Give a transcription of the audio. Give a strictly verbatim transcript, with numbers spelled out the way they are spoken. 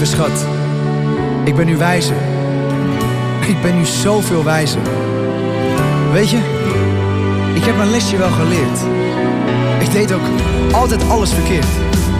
Lieve schat, ik ben nu wijzer. Ik ben nu zoveel wijzer. Weet je, ik heb mijn lesje wel geleerd. Ik deed ook altijd alles verkeerd.